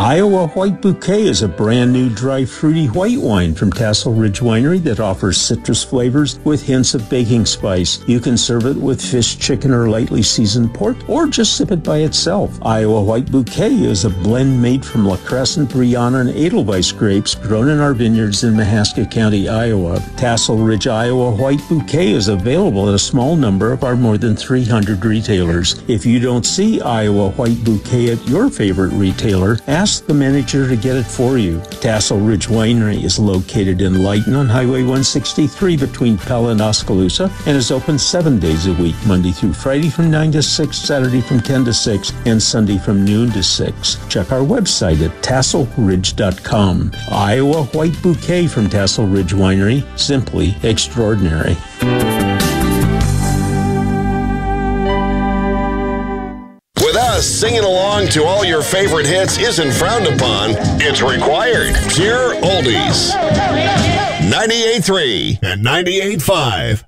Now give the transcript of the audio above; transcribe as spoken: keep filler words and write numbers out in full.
Iowa White Bouquet is a brand new dry fruity white wine from Tassel Ridge Winery that offers citrus flavors with hints of baking spice. You can serve it with fish, chicken, or lightly seasoned pork, or just sip it by itself. Iowa White Bouquet is a blend made from La Crescent, Brianna, and Edelweiss grapes grown in our vineyards in Mahaska County, Iowa. Tassel Ridge Iowa White Bouquet is available at a small number of our more than three hundred retailers. If you don't see Iowa White Bouquet at your favorite retailer, ask the manager to get it for you. Tassel Ridge Winery is located in Lighton on Highway one sixty-three between Pella and Oskaloosa and is open seven days a week, Monday through Friday from nine to six, Saturday from ten to six, and Sunday from noon to six. Check our website at tassel ridge dot com. Iowa White Bouquet from Tassel Ridge Winery, simply extraordinary. Singing along to all your favorite hits isn't frowned upon, it's required. Pure oldies. ninety-eight point three and ninety-eight point five.